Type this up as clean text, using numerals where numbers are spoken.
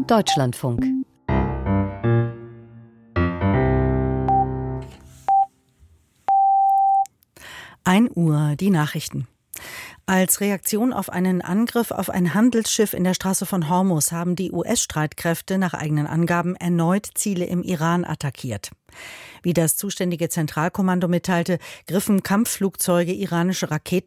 Deutschlandfunk. Uhr, die Nachrichten. Als Reaktion auf einen Angriff auf ein Handelsschiff in der Straße von Hormuz haben die US-Streitkräfte nach eigenen Angaben erneut Ziele im Iran attackiert. Wie das zuständige Zentralkommando mitteilte, griffen Kampfflugzeuge iranische Raketen